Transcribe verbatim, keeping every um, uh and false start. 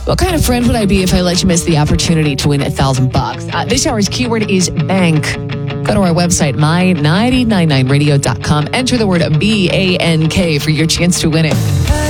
What kind of friend would I be if I let you miss the opportunity to win a thousand bucks? Uh, this hour's keyword is bank. Go to our website, my nine nine nine radio dot com. Enter the word B A N K for your chance to win it.